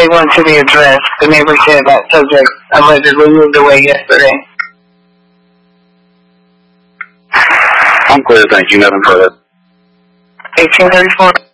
they went to the address. The neighbor said that subject allegedly moved away yesterday. I'm clear, thank you. Nothing further. 1834.